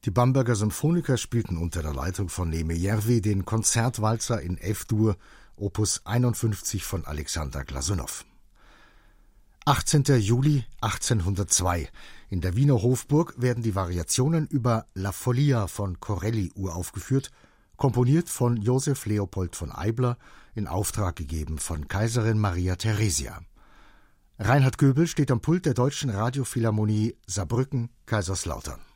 Die Bamberger Symphoniker spielten unter der Leitung von Neeme Järvi den Konzertwalzer in F-Dur, Opus 51 von Alexander Glasunow. 18. Juli 1802. In der Wiener Hofburg werden die Variationen über La Follia von Corelli uraufgeführt, komponiert von Joseph Leopold von Eibler, in Auftrag gegeben von Kaiserin Maria Theresia. Reinhard Göbel steht am Pult der Deutschen Radiophilharmonie Saarbrücken, Kaiserslautern.